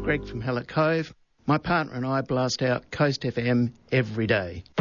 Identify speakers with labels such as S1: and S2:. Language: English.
S1: Greg from Hallett Cove. My partner and I blast out Coast FM every day.